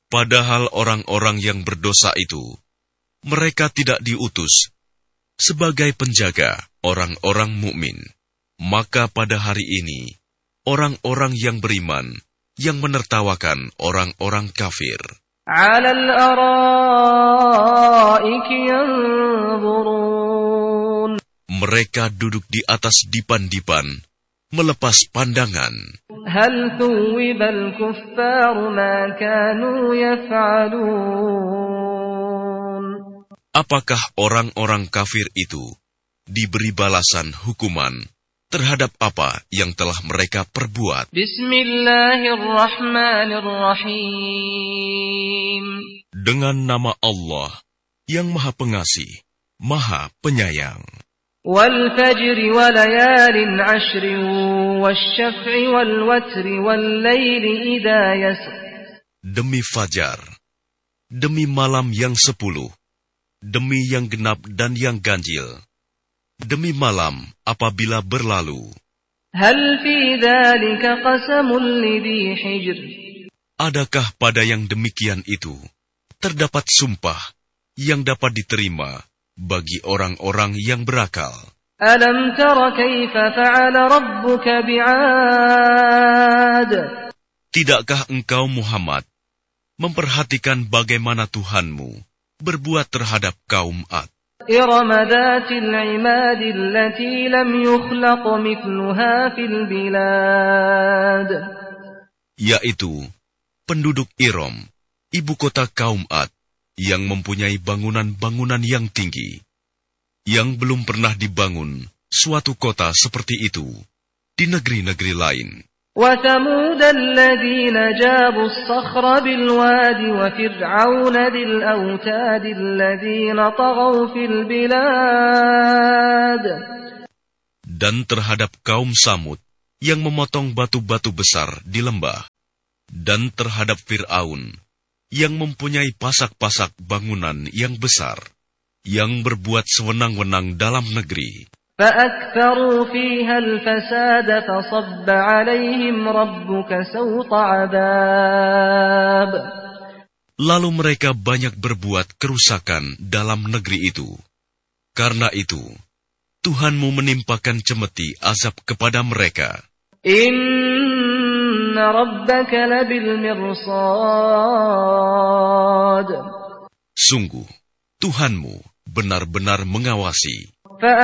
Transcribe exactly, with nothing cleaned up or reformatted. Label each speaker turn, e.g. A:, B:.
A: Padahal orang-orang yang berdosa itu, mereka tidak diutus sebagai penjaga orang-orang mukmin. Maka pada hari ini, orang-orang yang beriman yang menertawakan orang-orang kafir.
B: عَلَى الْأَرَائِكِ يَنظُرُونَ.
A: Mereka duduk di atas dipan-dipan, melepas pandangan.
B: هَلْ ثُوِّبَ الْكُفَّارُ مَا كَانُوا يَفْعَلُونَ.
A: Apakah orang-orang kafir itu diberi balasan hukuman terhadap apa yang telah mereka perbuat?
B: Bismillahirrahmanirrahim.
A: Dengan nama Allah yang Maha Pengasih, Maha Penyayang.
B: Wal fajri wa layalin ashrin wasyaf'i wal watri wal layli idha yasr.
A: Demi fajar, demi malam yang sepuluh, demi yang genap dan yang ganjil, demi malam apabila berlalu.
B: Hal fi dzalika qasamun lidhi hijr.
A: Adakah pada yang demikian itu terdapat sumpah yang dapat diterima bagi orang-orang yang berakal?
B: Alam tara kaifa fa'ala rabbuka bi'ad.
A: Tidakkah engkau Muhammad memperhatikan bagaimana Tuhanmu berbuat terhadap kaum Ad?
B: إرم ذات العماد التي لم يخلق مثلها في البلاد.
A: Yaitu penduduk Iram, ibu kota kaum Ad, yang mempunyai bangunan-bangunan yang tinggi, yang belum pernah dibangun suatu kota seperti itu di negeri-negeri lain.
B: وثمود الذين جابوا الصخر بالواد وفرعون ذي الأوتاد الذين طغوا في البلاد.
A: Dan terhadap kaum Samud yang memotong batu-batu besar di lembah, dan terhadap Fir'aun yang mempunyai pasak-pasak bangunan yang besar, yang berbuat sewenang-wenang dalam negeri.
B: فأكثروا فيها الفساد فصب عليهم ربك سوط عذاب.
A: Lalu mereka banyak berbuat kerusakan dalam negeri itu. Karena itu, Tuhanmu menimpakan cemeti azab kepada mereka.
B: Inna rabbaka labil mirsad.
A: Sungguh, Tuhanmu benar-benar mengawasi.